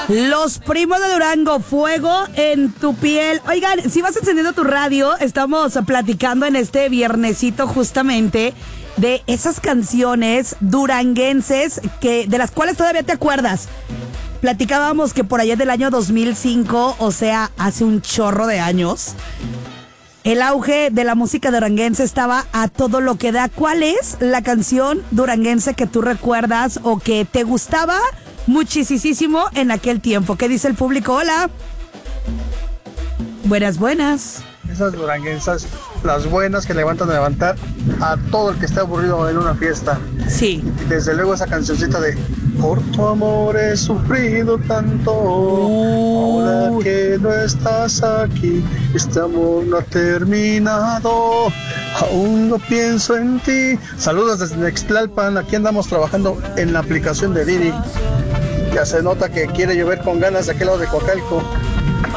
Los Primos de Durango, Fuego en tu piel. Oigan, si vas encendiendo tu radio, estamos platicando en este viernesito justamente de esas canciones duranguenses de las cuales todavía te acuerdas. Platicábamos que por allá del año 2005, o sea, hace un chorro de años, el auge de la música duranguense estaba a todo lo que da. ¿Cuál es la canción duranguense que tú recuerdas o que te gustaba muchísimo en aquel tiempo? ¿Qué dice el público? Hola. Buenas. Esas duranguenses, las buenas que levantan a levantar a todo el que está aburrido en una fiesta. Sí. Y desde luego esa cancioncita de por tu amor he sufrido tanto, ahora que no estás aquí, este amor no ha terminado, aún no pienso en ti. Saludos desde Nextlalpan, aquí andamos trabajando en la aplicación de Didi. Ya se nota que quiere llover con ganas de aquel lado de Coacalco.